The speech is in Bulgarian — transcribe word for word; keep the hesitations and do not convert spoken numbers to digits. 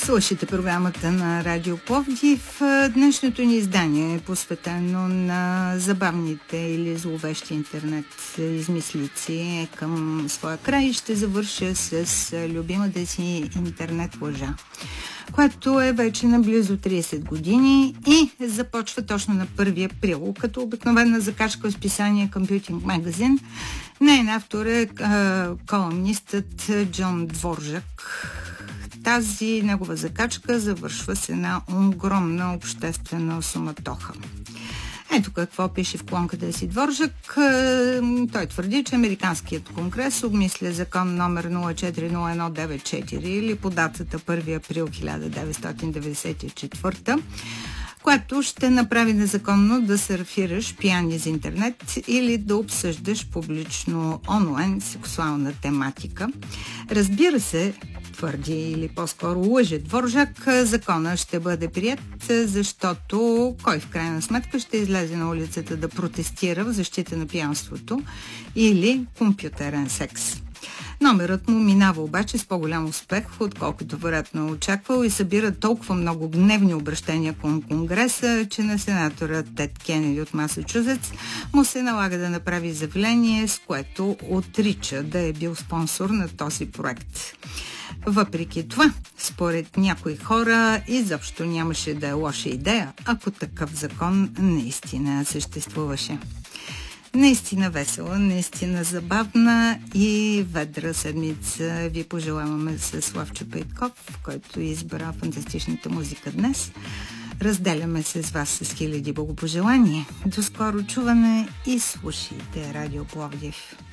Слушайте програмата на Радио Пловдив. Днешното ни издание е посветено на забавните или зловещи интернет измислици към своя край и ще завърша с любимата си интернет лъжа, която е вече на близо трийсет години и започва точно на първи април, като обикновена закачка в списание Computing Magazine. Нейн автор е колумнистът Джон Дворжак. Тази негова закачка завършва с една огромна обществена суматоха. Ето какво пише в колонката си Дворжак. Той твърди, че Американският конгрес обмисля закон номер нула четири нула едно деветдесет и четири или по датата първи април хиляда деветстотин деветдесет и четвърта, което ще направи незаконно да сърфираш пиян из интернет или да обсъждаш публично онлайн сексуална тематика. Разбира се, твърди или по-скоро лъже Дворжак, закона ще бъде прият, защото кой в крайна сметка ще излезе на улицата да протестира в защита на пиянството или компютърен секс. Номерът му минава обаче с по-голям успех, отколкото вероятно е очаквал и събира толкова много гневни обращения към Конгреса, че на сенатора Тед Кенеди от Масачузетс му се налага да направи изявление, с което отрича да е бил спонсор на този проект. Въпреки това, според някои хора, изобщо нямаше да е лоша идея, ако такъв закон наистина съществуваше. Наистина весела, наистина забавна и ведра седмица ви пожелаваме с Славчо Пейтков, който избра фантастичната музика днес. Разделяме се с вас с хиляди благопожелания. До скоро чуване и слушайте Радио Пловдив.